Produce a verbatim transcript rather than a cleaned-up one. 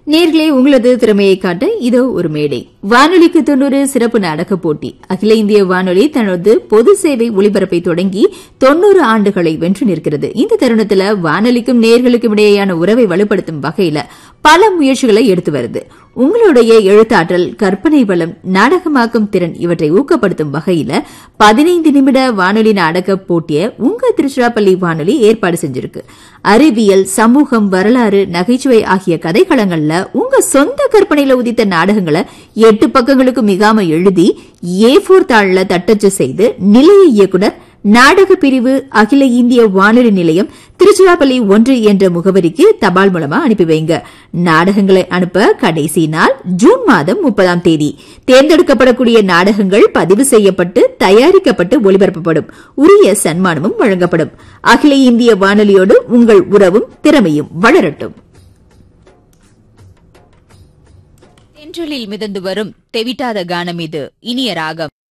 நேர்களே, உங்களது திறமையை காட்ட இதோ ஒரு மேடை. வானொலிக்கு தொன்னூறு சிறப்பு நாடக போட்டி. அகில இந்திய வானொலி தனது பொது சேவை ஒலிபரப்பை தொடங்கி தொன்னூறு ஆண்டுகளை வென்று நிற்கிறது. இந்த தருணத்தில் வானொலிக்கும் நேர்களுக்கும் இடையேயான உறவை வலுப்படுத்தும் வகையில பல முயற்சிகளை எடுத்து வருது. உங்களுடைய எழுத்தாற்றல், கற்பனை வளம், நாடகமாக்கும் திறன் இவற்றை ஊக்கப்படுத்தும் வகையில பதினைந்து நிமிட வானொலி நாடக போட்டியை உங்க திருச்சிராப்பள்ளி வானொலி ஏற்பாடு செஞ்சிருக்கு. அறிவியல், சமூகம், வரலாறு, நகைச்சுவை ஆகிய கதைக்களங்கள்ல உங்க சொந்த கற்பனையில உதித்த நாடகங்களை எட்டு பக்கங்களுக்கு மிகாம எழுதி ஏ போர் தாள்ல தட்டச்சு செய்து நிலைய இயக்குனர், நாடக பிரிவு, அகில இந்திய வானொலி நிலையம், திருச்சிராப்பள்ளி ஒன்று என்ற முகவரிக்கு தபால் மூலமா அனுப்பி வைங்க. நாடகங்களை அனுப்ப கடைசி நாள் ஜூன் மாதம் முப்பதாம் தேதி. தேர்ந்தெடுக்கப்படக்கூடிய நாடகங்கள் பதிவு செய்யப்பட்டு தயாரிக்கப்பட்டு ஒளிபரப்பப்படும். உரிய சன்மானமும் வழங்கப்படும். அகில இந்திய வானொலியோடு உங்கள் உறவும் திறமையும் வளரட்டும். தென்றலில் மிதந்து வரும் தெவிட்டாத கானம் இது. இனிய ராகம்.